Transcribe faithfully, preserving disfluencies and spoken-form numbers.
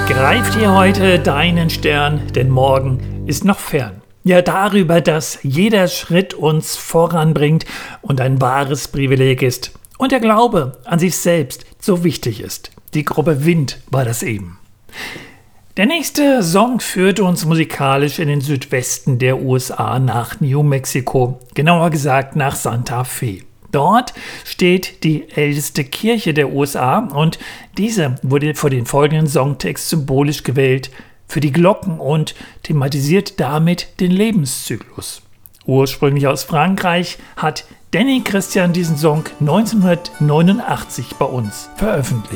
Greif dir heute deinen Stern, denn morgen ist noch fern. Ja, darüber, dass jeder Schritt uns voranbringt und ein wahres Privileg ist und der Glaube an sich selbst so wichtig ist. Die Gruppe Wind war das eben. Der nächste Song führte uns musikalisch in den Südwesten der U S A nach New Mexico, genauer gesagt nach Santa Fe. Dort steht die älteste Kirche der U S A und diese wurde für den folgenden Songtext symbolisch gewählt für die Glocken und thematisiert damit den Lebenszyklus. Ursprünglich aus Frankreich hat Danny Christian diesen Song neunzehnhundertneunundachtzig bei uns veröffentlicht.